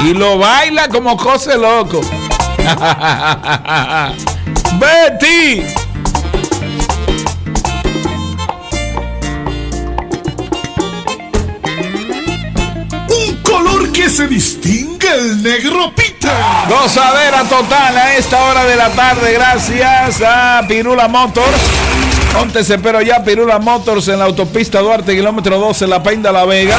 y lo baila como cose loco. Betty. Un color que se distingue, el negro Peter. Gozadera total a esta hora de la tarde, gracias a Pirula Motors. Póntese pero ya, Pirula Motors en la autopista Duarte, kilómetro 12, La Peinda, La Vega.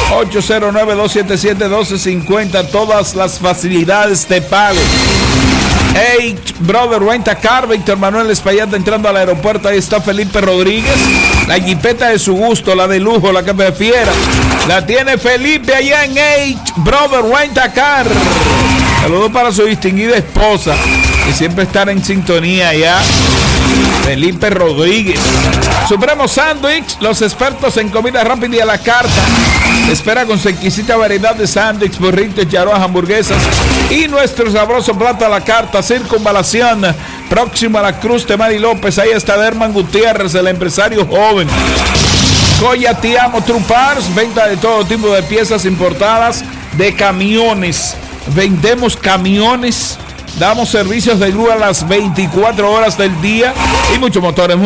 809-277-1250, todas las facilidades de pago. Hey, Brother Renta Car, Víctor Manuel Espaillat entrando al aeropuerto. Ahí está Felipe Rodríguez. La jipeta de su gusto, la de lujo, la que prefiera, la tiene Felipe allá en Hey, Brother Renta Car. Saludos para su distinguida esposa, que siempre estará en sintonía allá. Felipe Rodríguez. Supremo Sándwich, los expertos en comida rápida y a la carta. Espera con su exquisita variedad de sándwiches, burritos, charoas, hamburguesas y nuestro sabroso plato a la carta. Circunvalación, próximo a la Cruz de Mari López. Ahí está Derman Gutiérrez, el empresario joven. Coya Te Amo True Parts, venta de todo tipo de piezas importadas de camiones. Vendemos camiones. Damos servicios de grúa las 24 horas del día y muchos motores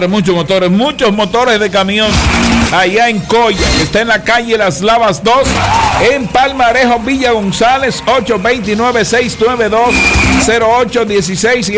de camión. Allá en Coya, está en la calle Las Lavas 2, en Palmarejo, Villa González, 829-692-0816 y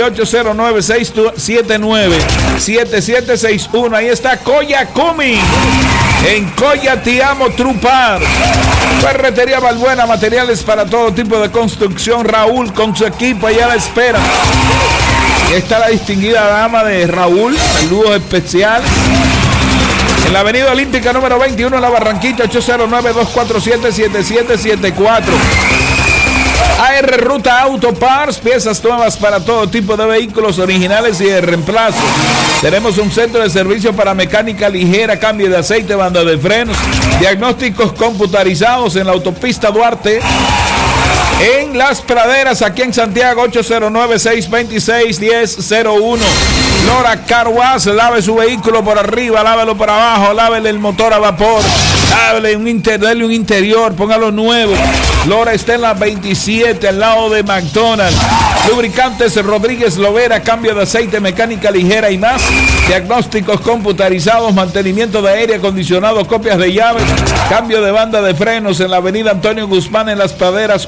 809-679-7761. Ahí está Coya Cumi. En Coya Te Amo True Parts. Ferretería Balbuena, materiales para todo tipo de construcción. Raúl con su equipo allá a la espera. Ahí está la distinguida dama de Raúl, saludos especiales. En la avenida Olímpica número 21 en la Barranquita, 809-247-7774. AR Ruta Auto Parts, piezas nuevas para todo tipo de vehículos originales y de reemplazo. Tenemos un centro de servicio para mecánica ligera, cambio de aceite, banda de frenos, diagnósticos computarizados en la autopista Duarte, en Las Praderas, aquí en Santiago, 809-626-1001. Lora Car Wash, lave su vehículo por arriba, lávelo por abajo, lávele el motor a vapor, lávele un interior, póngalo nuevo. Lora está en la 27, al lado de McDonald's. Lubricantes Rodríguez Lovera, cambio de aceite, mecánica ligera y más. Diagnósticos computarizados, mantenimiento de aire acondicionado, copias de llaves, cambio de banda de frenos en la avenida Antonio Guzmán en Las Praderas,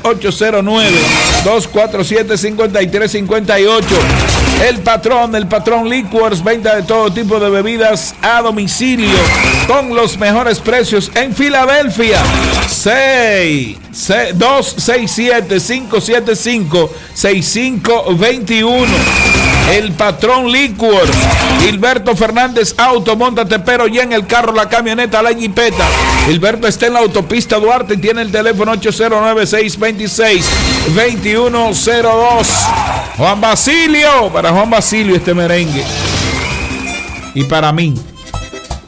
809-247-5358. El Patrón Liquors, venta de todo tipo de bebidas a domicilio con los mejores precios en Filadelfia. 267-575-6521. El Patrón Liquors. Gilberto Fernández Auto, móntate pero ya en el carro, la camioneta, la jipeta. Gilberto está en la autopista Duarte y tiene el teléfono 809-626-2102. Juan Basilio, para Juan Basilio este merengue. Y para mí.